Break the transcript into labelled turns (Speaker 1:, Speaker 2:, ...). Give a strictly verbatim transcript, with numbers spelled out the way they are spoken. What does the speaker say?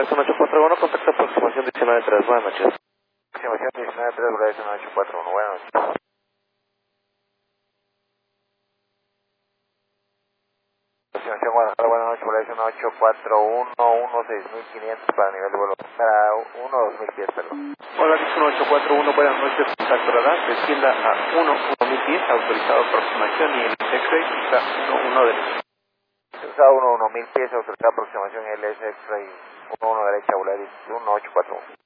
Speaker 1: ocho cuatro uno, contacto aproximación diecinueve tres, buenas noches.
Speaker 2: Aproximación diecinueve tres, Verizon ocho cuatro uno, buenas noches. Aproximación Guadalajara, buenas noches, Verizon ocho cuatro uno, uno seis mil quinientos para nivel de vuelo, para uno dos mil pies, perdón.
Speaker 1: Hola, Dixon ocho cuatro uno, buenas noches, contacto radar, descienda a uno mil pies, autorizado aproximación y el X-Ray está uno uno derecha.
Speaker 2: Está uno uno mil pies, autorizada aproximación L S X-Ray uno uno derecha, Volaris uno ocho cuatro uno.